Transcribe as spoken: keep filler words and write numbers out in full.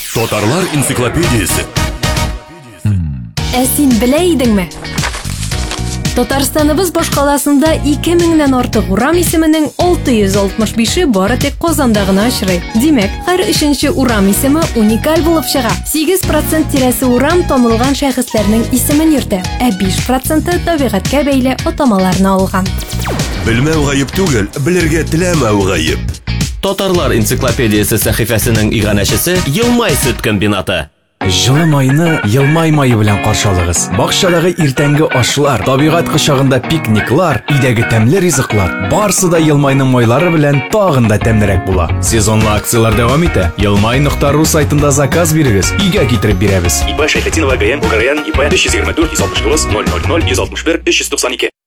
Татарлар энциклопедиясе. Ә син белә идеңме? Татарстаныбыз башкаласында ике меңнән артык урам исеменең алты йөз алтмыш бише бары тик Казанда гына очрый. Димәк, һәр өченче урам исеме уникаль булып чыга. сигез процент тирәсе урам танылган шәхесләрнең исемен йөртә, ә биш проценты табигатькә бәйле атамаларны алган. Белмәү гаеп түгел, белергә теләмәү гаеп. Татарлар энциклопедиясе сәхифәсенең иганәчесе Елмай сөт комбинаты. Жылы майны Елмай майы белән каршылыгыз. Бакчадагы иртәнге ашлар, табигать кочагында пикниклар, идәге тәмле ризыклар, барысы да Елмайның майлары белән тагын да тәмлерәк була. Сезонлы акциялар дәвам итә. елмай нокта ру сайтында заказ бирегез, өйгә китереп бирәбез. ИП Шәйхетдинова ГН Украин ИП биш йөз егерме дүрт йөз алтмыш тугыз ноль ноль ноль йөз алтмыш бер өч йөз туксан ике.